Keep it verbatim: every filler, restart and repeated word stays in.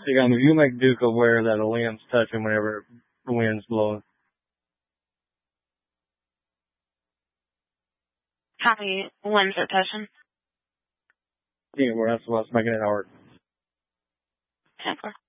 You got you make Duke aware that a limb's touching whenever the wind's blowing. How many limbs are touching? Yeah, well, that's what's making it hard. ten four.